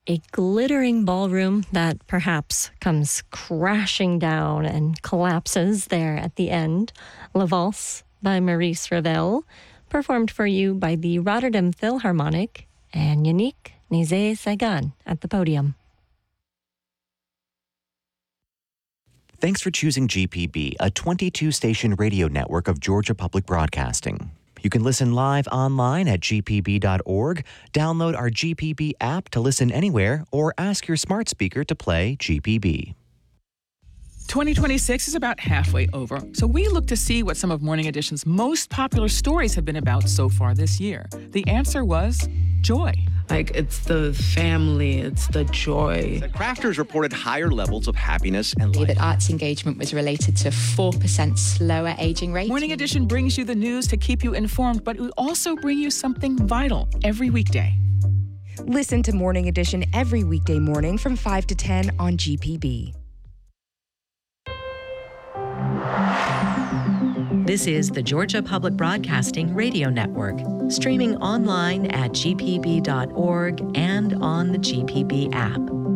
A glittering ballroom that perhaps comes crashing down and collapses there at the end. La Valse by Maurice Ravel, performed for you by the Rotterdam Philharmonic, and Yannick Nézet-Séguin at the podium. Thanks for choosing GPB, a 22-station radio network of Georgia Public Broadcasting. You can listen live online at gpb.org, download our GPB app to listen anywhere, or ask your smart speaker to play GPB. 2026 is about halfway over, so we look to see what some of Morning Edition's most popular stories have been about so far this year. The answer was joy. It's the family, it's the joy. The crafters reported higher levels of happiness and life. That arts engagement was related to 4% slower aging rate. Morning Edition brings you the news to keep you informed, but we also bring you something vital every weekday. Listen to Morning Edition every weekday morning from 5 to 10 on GPB. This is the Georgia Public Broadcasting Radio Network, streaming online at gpb.org and on the GPB app.